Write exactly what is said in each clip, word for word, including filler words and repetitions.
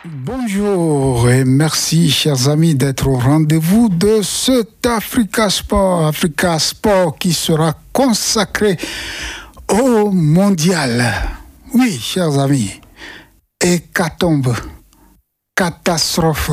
Bonjour et merci chers amis d'être au rendez-vous de cet Africa Sport, Africa Sport qui sera consacré au mondial. Oui, chers amis, hécatombe, catastrophe,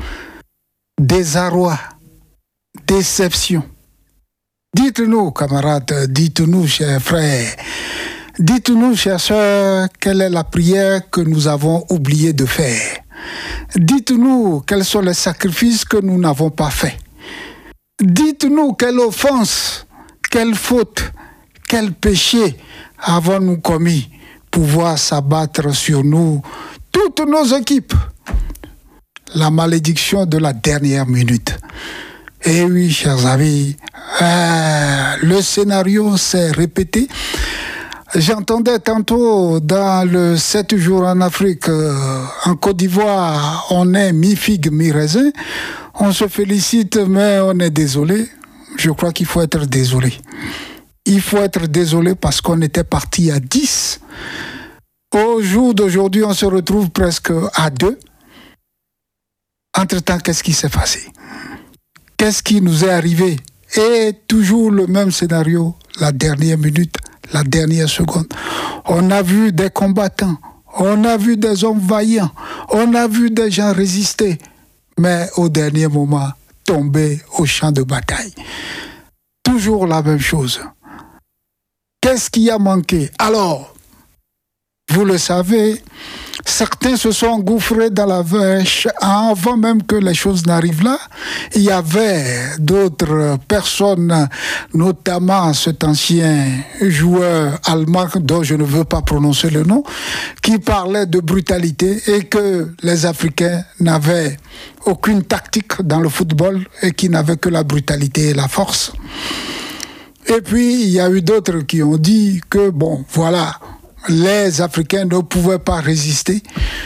désarroi, déception. Dites-nous, camarades, dites-nous, chers frères, dites-nous, chers sœurs, quelle est la prière que nous avons oublié de faire. Dites-nous quels sont les sacrifices que nous n'avons pas faits. Dites-nous quelle offense, quelle faute, quel péché avons-nous commis pour pouvoir s'abattre sur nous, toutes nos équipes. La malédiction de la dernière minute. Et oui, chers amis, euh, le scénario s'est répété. J'entendais tantôt dans le sept jours en Afrique, euh, en Côte d'Ivoire, on est mi-figue, mi-raisin. On se félicite, mais on est désolé. Je crois qu'il faut être désolé. Il faut être désolé parce qu'on était parti à dix. Au jour d'aujourd'hui, on se retrouve presque à deux. Entre-temps, qu'est-ce qui s'est passé? Qu'est-ce qui nous est arrivé? Et toujours le même scénario, la dernière minute, la dernière seconde. On a vu des combattants, on a vu des hommes vaillants, on a vu des gens résister, mais au dernier moment, tomber au champ de bataille. Toujours la même chose. Qu'est-ce qui a manqué? Alors, vous le savez, certains se sont engouffrés dans la vache avant même que les choses n'arrivent là. Il y avait d'autres personnes, notamment cet ancien joueur allemand dont je ne veux pas prononcer le nom, qui parlait de brutalité et que les Africains n'avaient aucune tactique dans le football et qui n'avaient que la brutalité et la force. Et puis, il y a eu d'autres qui ont dit que, bon, voilà, les Africains ne pouvaient pas résister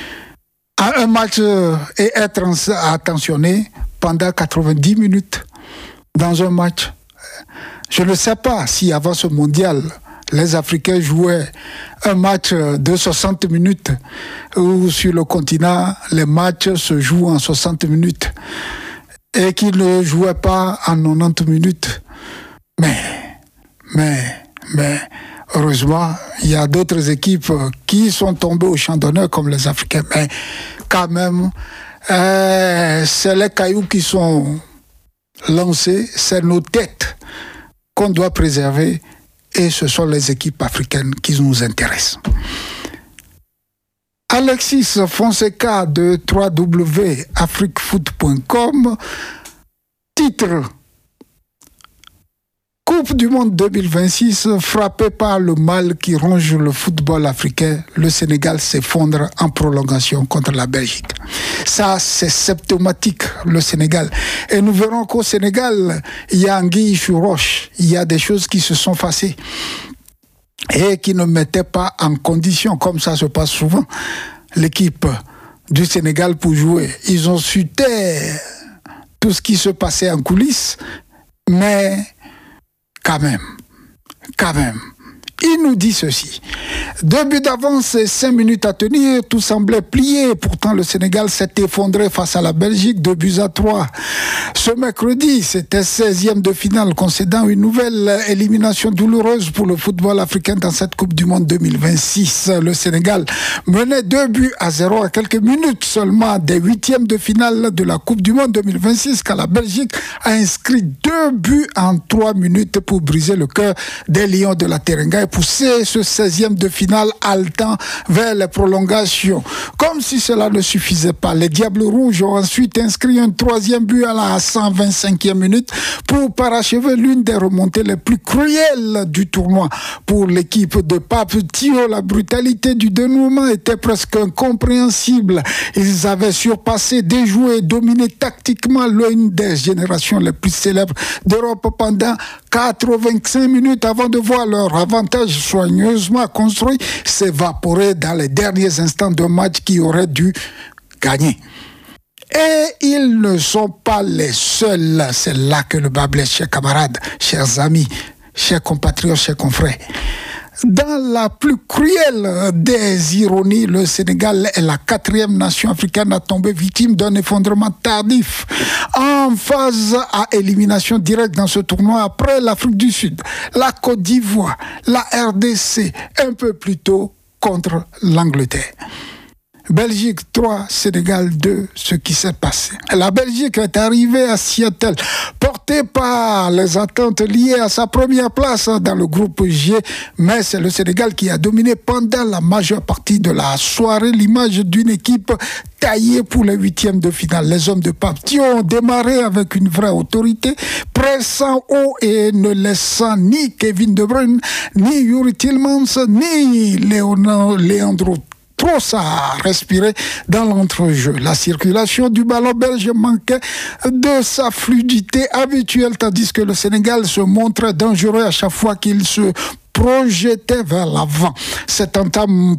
à un match et être attentionnés pendant quatre-vingt-dix minutes dans un match. Je ne sais pas si avant ce mondial, les Africains jouaient un match de soixante minutes ou sur le continent, les matchs se jouent en soixante minutes et qu'ils ne jouaient pas en quatre-vingt-dix minutes. Mais, mais, mais... Heureusement, il y a d'autres équipes qui sont tombées au champ d'honneur comme les Africains. Mais quand même, euh, c'est les cailloux qui sont lancés, c'est nos têtes qu'on doit préserver et ce sont les équipes africaines qui nous intéressent. Alexis Fonseca de w w w point afrique foot point com, titre Coupe du monde deux mille vingt-six, frappé par le mal qui ronge le football africain, le Sénégal s'effondre en prolongation contre la Belgique. Ça, c'est symptomatique, le Sénégal. Et nous verrons qu'au Sénégal, il y a anguille sur roche. Il y a des choses qui se sont passées et qui ne mettaient pas en condition, comme ça se passe souvent, l'équipe du Sénégal pour jouer. Ils ont su taire tout ce qui se passait en coulisses, mais Quand même, quand même, il nous dit ceci. Deux buts d'avance et cinq minutes à tenir, tout semblait plié. Pourtant, le Sénégal s'est effondré face à la Belgique, deux buts à trois. Ce mercredi, c'était seizième de finale, concédant une nouvelle élimination douloureuse pour le football africain dans cette Coupe du Monde deux mille vingt-six. Le Sénégal menait deux buts à zéro à quelques minutes seulement des huitièmes de finale de la Coupe du Monde deux mille vingt-six, quand la Belgique a inscrit deux buts en trois minutes pour briser le cœur des Lions de la Teranga et pousser ce seizième de finale haletant vers les prolongations. Comme si cela ne suffisait pas, les Diables Rouges ont ensuite inscrit un troisième but à la cent vingt-cinquième minute pour parachever l'une des remontées les plus cruelles du tournoi. Pour l'équipe de Pape Thiaw, la brutalité du dénouement était presque incompréhensible. Ils avaient surpassé, déjoué, dominé tactiquement l'une des générations les plus célèbres d'Europe pendant quatre-vingt-cinq minutes avant de voir leur avantage soigneusement construit s'évaporer dans les derniers instants d'un match qui aurait dû gagner. Et ils ne sont pas les seuls. C'est là que le bas blesse, chers camarades, chers amis, chers compatriotes, chers confrères. Dans la plus cruelle des ironies, le Sénégal est la quatrième nation africaine à tomber victime d'un effondrement tardif en phase à élimination directe dans ce tournoi après l'Afrique du Sud, la Côte d'Ivoire, la R D C, un peu plus tôt contre l'Angleterre. Belgique trois, Sénégal deux, ce qui s'est passé. La Belgique est arrivée à Seattle, portée par les attentes liées à sa première place dans le groupe G, mais c'est le Sénégal qui a dominé pendant la majeure partie de la soirée, l'image d'une équipe taillée pour les huitièmes de finale. Les hommes de Papy ont démarré avec une vraie autorité, pressant haut et ne laissant ni Kevin De Bruyne, ni Yuri Tillmans, ni Leonardo, Leandro Trossard respirer dans l'entrejeu. La circulation du ballon belge manquait de sa fluidité habituelle, tandis que le Sénégal se montrait dangereux à chaque fois qu'il se projetait vers l'avant. Cette entame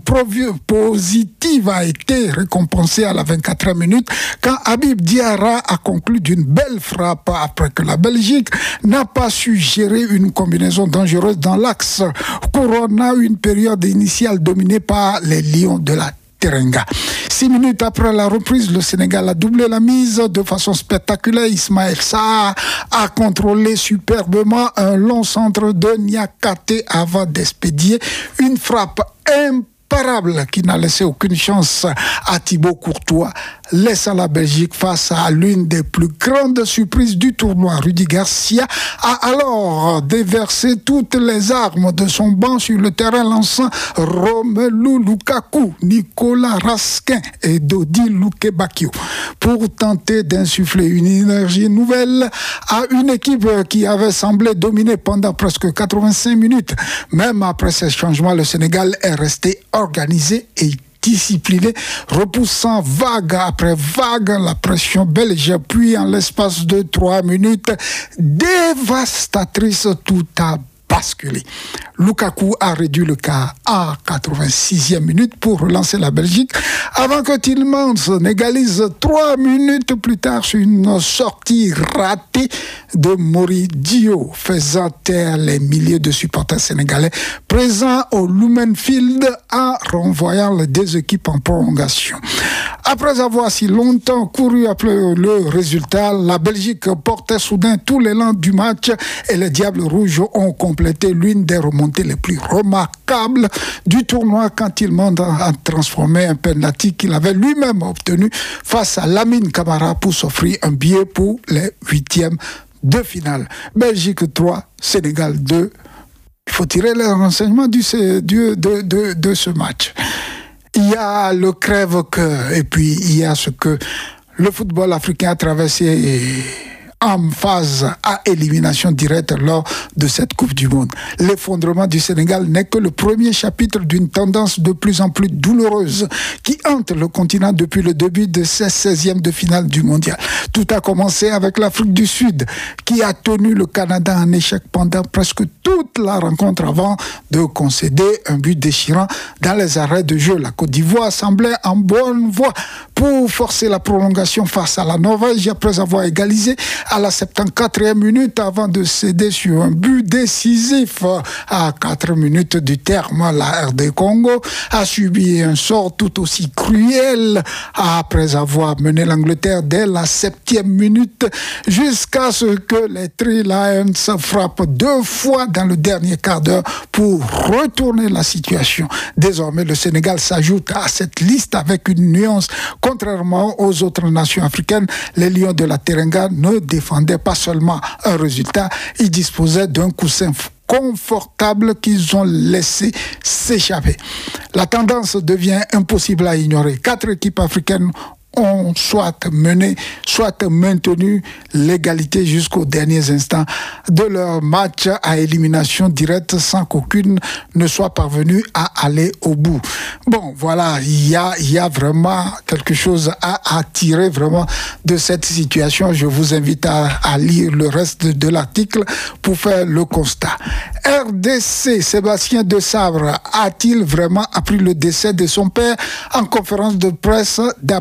positive a été récompensée à la vingt-quatrième minute quand Habib Diarra a conclu d'une belle frappe après que la Belgique n'a pas su gérer une combinaison dangereuse dans l'axe. Corona, une période initiale dominée par les Lions de la Teranga. Six minutes après la reprise, le Sénégal a doublé la mise de façon spectaculaire. Ismaël Sarr a contrôlé superbement un long centre de Niakate avant d'expédier une frappe imparable qui n'a laissé aucune chance à Thibaut Courtois, laissant la Belgique face à l'une des plus grandes surprises du tournoi. Rudy Garcia a alors déversé toutes les armes de son banc sur le terrain, lançant Romelu Lukaku, Nicolas Raskin et Dodi Lukebakio pour tenter d'insuffler une énergie nouvelle à une équipe qui avait semblé dominer pendant presque quatre-vingt-cinq minutes. Même après ces changements, le Sénégal est resté organisé et discipliné, repoussant vague après vague la pression belge, puis en l'espace de trois minutes, dévastatrice, tout a basculé. Lukaku a réduit le quart à quatre-vingt-sixième minute pour relancer la Belgique avant que Tillmans n'égalise trois minutes plus tard sur une sortie ratée de Mori Dio, faisant taire les milliers de supporters sénégalais présents au Lumenfield en renvoyant les deux équipes en prolongation. Après avoir si longtemps couru après le résultat, la Belgique portait soudain tout l'élan du match et les Diables Rouges ont complété l'une des remontées les plus remarquables du tournoi quand Tillmans a transformé un penalty qu'il avait lui-même obtenu face à Lamine Camara pour s'offrir un billet pour les huitièmes de finale. Belgique trois, Sénégal deux. Il faut tirer les renseignements du, du, de, de, de ce match. Il y a le crève-cœur et puis il y a ce que le football africain a traversé en phase à élimination directe lors de cette Coupe du Monde. L'effondrement du Sénégal n'est que le premier chapitre d'une tendance de plus en plus douloureuse qui hante le continent depuis le début de ces seizièmes de finale du mondial. Tout a commencé avec l'Afrique du Sud qui a tenu le Canada en échec pendant presque toute la rencontre avant de concéder un but déchirant dans les arrêts de jeu. La Côte d'Ivoire semblait en bonne voie pour forcer la prolongation face à la Norvège après avoir égalisé à la septante-quatrième minute avant de céder sur un but décisif à quatre minutes du terme. La R D Congo a subi un sort tout aussi cruel après avoir mené l'Angleterre dès la septième minute jusqu'à ce que les Three Lions frappent deux fois dans le dernier quart d'heure pour retourner la situation. Désormais, le Sénégal s'ajoute à cette liste avec une nuance. Contrairement aux autres nations africaines, les Lions de la Teranga ne défendaient pas seulement un résultat, ils disposaient d'un coussin confortable qu'ils ont laissé s'échapper. La tendance devient impossible à ignorer. Quatre équipes africaines ont soit mené, soit maintenu l'égalité jusqu'aux derniers instants de leur match à élimination directe sans qu'aucune ne soit parvenue à aller au bout. Bon, voilà, il y a, il y a vraiment quelque chose à, à tirer vraiment de cette situation. Je vous invite à, à lire le reste de, de l'article pour faire le constat. R D C, Sébastien Desabre, a-t-il vraiment appris le décès de son père en conférence de presse d'après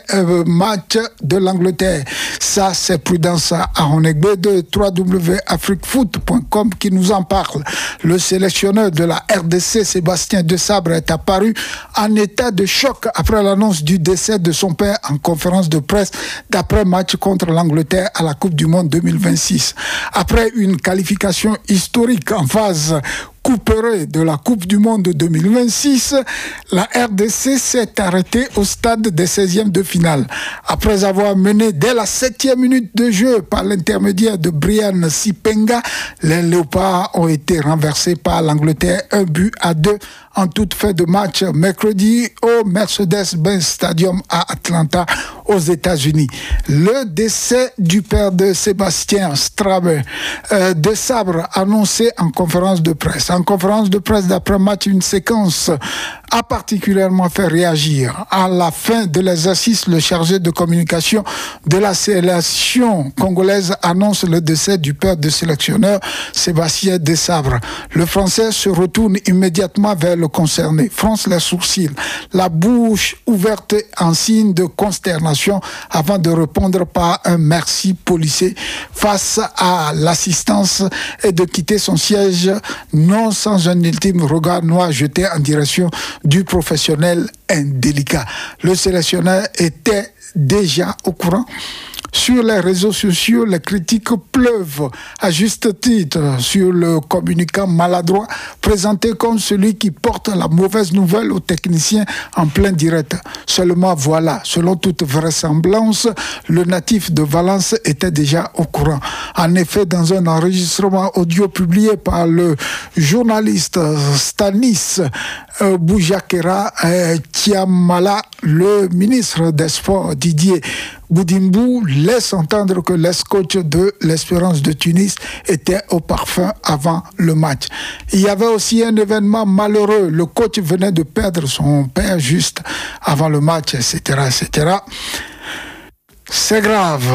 euh, match de l'Angleterre. Ça, c'est Prudence Ahonegbe de w w w point afrique foot point com qui nous en parle. Le sélectionneur de la R D C, Sébastien Desabre, est apparu en état de choc après l'annonce du décès de son père en conférence de presse d'après-match contre l'Angleterre à la Coupe du Monde deux mille vingt-six. Après une qualification historique en phase couperet de la Coupe du Monde deux mille vingt-six, la R D C s'est arrêtée au stade des seizièmes de finale. Après avoir mené dès la septième minute de jeu par l'intermédiaire de Brian Sipenga, les Léopards ont été renversés par l'Angleterre un but à deux en toute fin de match mercredi au Mercedes-Benz Stadium à Atlanta, aux États-Unis. Le décès du père de Sébastien Strabe, euh, de Sabre, annoncé en conférence de presse. En conférence de presse d'après-match, une séquence a particulièrement fait réagir. À la fin de l'exercice, le chargé de communication de la sélection congolaise annonce le décès du père de sélectionneur Sébastien Desabre. Le Français se retourne immédiatement vers le concerné, fronce les sourcils, la bouche ouverte en signe de consternation avant de répondre par un merci policier face à l'assistance et de quitter son siège, non sans un ultime regard noir jeté en direction du professionnel indélicat. Le sélectionneur était déjà au courant. Sur les réseaux sociaux, les critiques pleuvent à juste titre sur le communicant maladroit présenté comme celui qui porte la mauvaise nouvelle aux techniciens en plein direct. Seulement voilà, selon toute vraisemblance, le natif de Valence était déjà au courant. En effet, dans un enregistrement audio publié par le journaliste Stanis euh, Boujakera euh, Tiamala, le ministre des Sports Didier Boudimbou laisse entendre que l'ex-coach de l'Espérance de Tunis était au parfum avant le match. Il y avait aussi un événement malheureux. Le coach venait de perdre son père juste avant le match, et cetera, et cetera. C'est grave.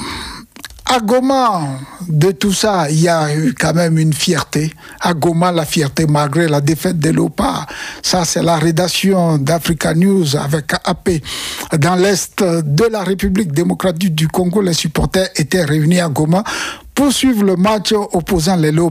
À Goma, de tout ça, il y a eu quand même une fierté. À Goma, la fierté malgré la défaite des Léopards. Ça, c'est la rédaction d'Africa News avec A P. Dans l'est de la République démocratique du Congo, les supporters étaient réunis à Goma pour suivre le match opposant les Léopards